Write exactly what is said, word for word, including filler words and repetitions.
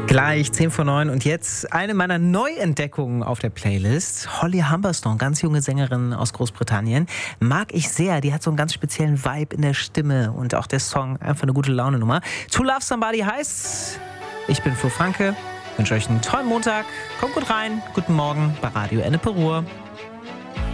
Gleich zehn vor neun und jetzt eine meiner Neuentdeckungen auf der Playlist. Holly Humberstone, ganz junge Sängerin aus Großbritannien. Mag ich sehr, die hat so einen ganz speziellen Vibe in der Stimme und auch der Song, einfach eine gute Laune-Nummer. To Love Somebody heißt, ich bin Flo Franke, wünsche euch einen tollen Montag, kommt gut rein, guten Morgen bei Radio Ennepe Ruhr.